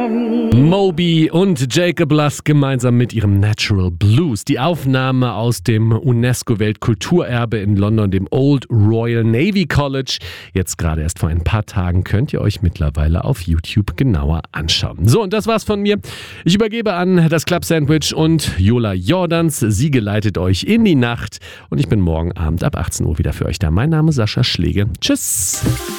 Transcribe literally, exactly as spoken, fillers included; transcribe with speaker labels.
Speaker 1: Moby und Jacob Lusk gemeinsam mit ihrem Natural Blues. Die Aufnahme aus dem UNESCO-Weltkulturerbe in London, dem Old Royal Navy College. Jetzt gerade erst vor ein paar Tagen könnt ihr euch mittlerweile auf YouTube genauer anschauen. So, und das war's von mir. Ich übergebe an das Club Sandwich und Jola Jordans. Sie geleitet euch in die Nacht und ich bin morgen Abend ab achtzehn Uhr wieder für euch da. Mein Name ist Sascha Schläge. Tschüss!